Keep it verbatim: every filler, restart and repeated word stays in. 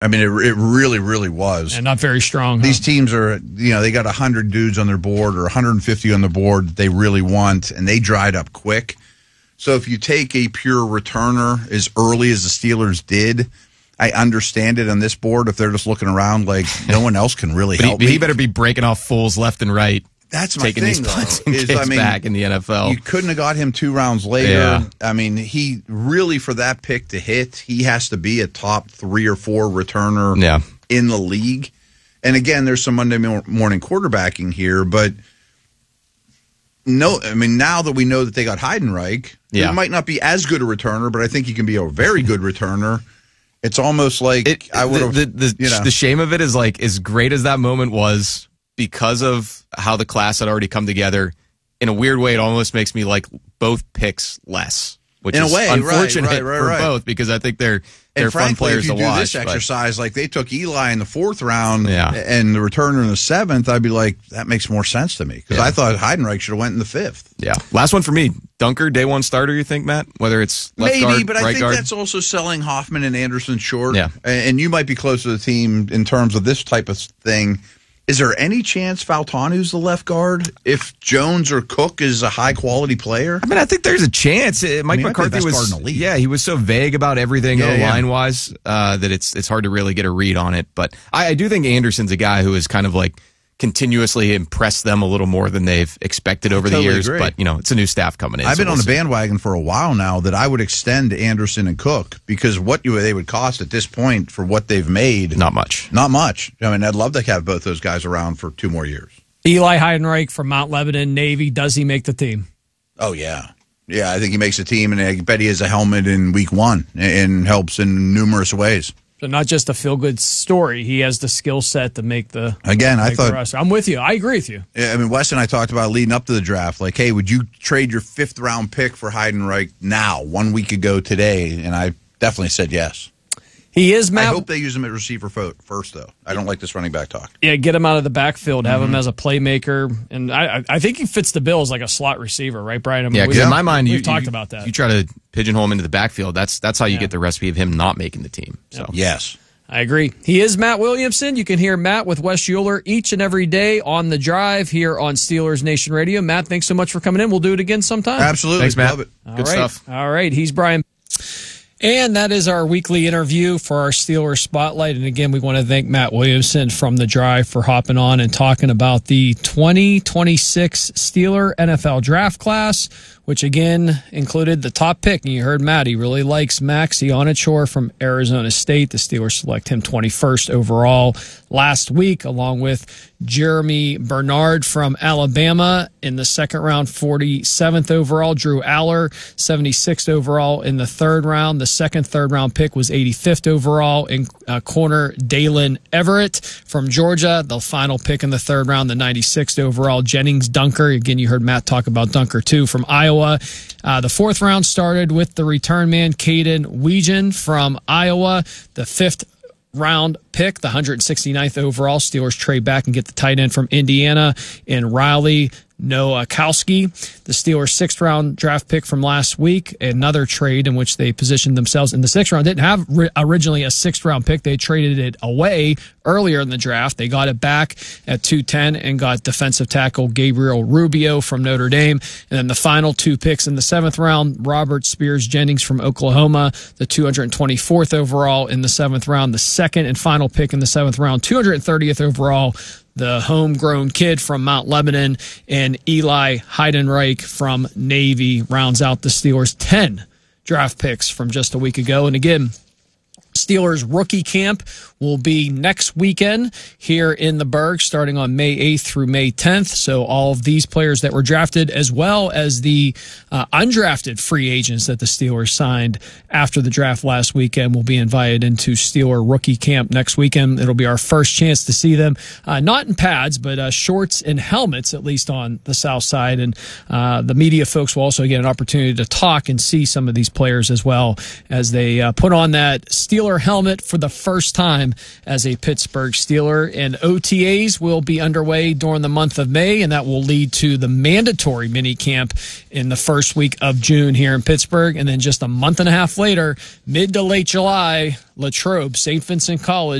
I mean, it, it really, really was. And not very strong. These huh? teams are, you know, they got one hundred dudes on their board or one hundred fifty on the board that they really want, and they dried up quick. So if you take a pure returner as early as the Steelers did, I understand it on this board if they're just looking around like no one else can really but help he, me. He better be breaking off fools left and right. That's my taking thing, these punts though, and is, kicks I mean, back in the N F L. You couldn't have got him two rounds later. Yeah. I mean, he really, for that pick to hit, he has to be a top three or four returner yeah. in the league. And again, there's some Monday morning quarterbacking here, but no, I mean, now that we know that they got Heidenreich, yeah. he might not be as good a returner, but I think he can be a very good returner. It's almost like it, I would have. The, the, the, you know. the shame of it is like, as great as that moment was, because of how the class had already come together, in a weird way, it almost makes me like both picks less, which in is a way, unfortunate right, right, right, for right. both because I think they're they're and fun frankly, players if you to do watch. this but- exercise, like they took Eli in the fourth round Yeah. and the returner in the seventh, I'd be like, that makes more sense to me because Yeah. I thought Heidenreich should have went in the fifth. Yeah. Last one for me. Dunker, day one starter, you think, Matt? Whether it's left Maybe, guard, but I right think guard? that's also selling Hoffman and Anderson short. Yeah. And and you might be close to the team in terms of this type of thing. Is there any chance Faltanu's the left guard if Jones or Cook is a high-quality player? I mean, I think there's a chance. Uh, Mike I mean, he might be the McCarthy best was, guard in the league. yeah, he was so vague about everything Yeah, yeah. line wise uh, that it's it's hard to really get a read on it. But I, I do think Anderson's a guy who has kind of like continuously impressed them a little more than they've expected over totally the years. agree. But you know, it's a new staff coming in. I've so been we'll on the see. bandwagon for a while now that I would extend Anderson and Cook because what you, they would cost at this point for what they've made, Not much. not much. I mean, I'd love to have both those guys around for two more years. Eli Heidenreich from Mount Lebanon, Navy. Does he make the team? Oh, yeah. Yeah, I think he makes a team, and I bet he has a helmet in week one and helps in numerous ways. So not just a feel-good story. He has the skill set to make the Again, I make the thought roster. I'm with you. I agree with you. I mean, Wes and I talked about leading up to the draft, like, hey, would you trade your fifth round pick for Heidenreich now, one week ago today? And I definitely said yes. He is Matt. I hope they use him at receiver fo- first, though. I don't like this running back talk. Yeah, get him out of the backfield, have Mm-hmm. him as a playmaker, and I, I I think he fits the bill as like a slot receiver, right, Brian? I mean, Yeah, we- because in my mind, we've you talked you, about that. You try to pigeonhole him into the backfield. That's that's how you Yeah. get the recipe of him not making the team. So Yes. I agree. He is Matt Williamson. You can hear Matt with Wes Euler each and every day on the drive here on Steelers Nation Radio. Matt, thanks so much for coming in. We'll do it again sometime. Absolutely. Thanks, Matt. Love it. All Good right. stuff. All right. He's Brian. And that is our weekly interview for our Steelers Spotlight. And again, we want to thank Matt Williamson from The Drive for hopping on and talking about the twenty twenty-six Steeler N F L Draft Class, which again included the top pick. And you heard Matt, he really likes Max Ionachor from Arizona State. The Steelers select him twenty-first overall last week, along with Jeremy Bernard from Alabama in the second round, forty-seventh overall. Drew Aller, seventy-sixth overall in the third round. The second third round pick was eighty-fifth overall in uh, corner Dalen Everett from Georgia. The final pick in the third round, the ninety-sixth overall, Jennings Dunker. Again, you heard Matt talk about Dunker too from Iowa. Uh, the fourth round started with the return man, Caden Weegan from Iowa. The fifth round pick, the one hundred sixty-ninth overall. Steelers trade back and get the tight end from Indiana in Riley Nowakowski. The Steelers' sixth round draft pick from last week, another trade in which they positioned themselves in the sixth round. Didn't have ri- originally a sixth round pick. They traded it away earlier in the draft. They got it back at two ten and got defensive tackle Gabriel Rubio from Notre Dame. And then the final two picks in the seventh round, Robert Spears Jennings from Oklahoma, the two hundred twenty-fourth overall in the seventh round. The second and final pick in the seventh round, two hundred thirtieth overall, the homegrown kid from Mount Lebanon, and Eli Heidenreich from Navy rounds out the Steelers' ten draft picks from just a week ago. And again, Steelers rookie camp will be next weekend here in the Berg, starting on May eighth through May tenth. So all of these players that were drafted, as well as the uh, undrafted free agents that the Steelers signed after the draft last weekend, will be invited into Steeler rookie camp next weekend. It'll be our first chance to see them, uh, not in pads, but uh, shorts and helmets, at least on the south side. And uh, the media folks will also get an opportunity to talk and see some of these players as well as they uh, put on that Steeler Steeler helmet for the first time as a Pittsburgh Steeler. And O T As will be underway during the month of May, and that will lead to the mandatory mini camp in the first week of June here in Pittsburgh. And then just a month and a half later, mid to late July, Latrobe, Saint Vincent College